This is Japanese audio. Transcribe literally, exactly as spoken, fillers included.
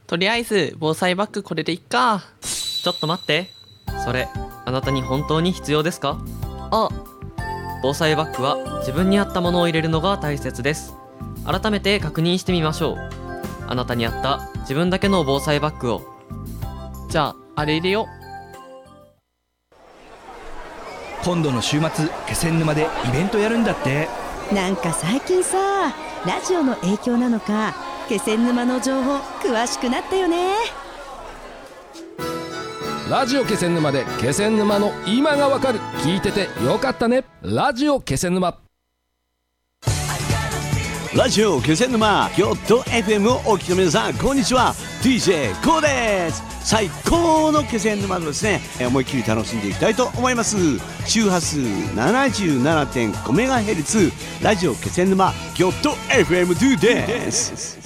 とりあえず防災バッグこれでいっか。 ちょっと待って、それあなたに本当に必要ですか？ あ、 防災バッグは自分に合ったものを入れるのが大切です。改めて確認してみましょう。あなたに合った自分だけの防災バッグを。 じゃああれ入れよ。 今度の週末気仙沼でイベントやるんだって。 なんか最近さ、ラジオの影響なのか気仙沼の情報詳しくなったよね。 ラジオ気仙沼で気仙沼の今がわかる。聞いててよかったね。ラジオ気仙沼。 ラジオ気仙沼京都 エフエム をお聞きの皆さん、こんにちは。 ディージェー コウです。最高の気仙沼のですね、思いっきり楽しんでいきたいと思います。周波数 ななじゅうななてんごメガヘルツ ラジオ気仙沼京都 エフエム です。